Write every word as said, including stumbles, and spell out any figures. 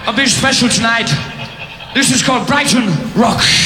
a bit special tonight. This is called Brighton Rock.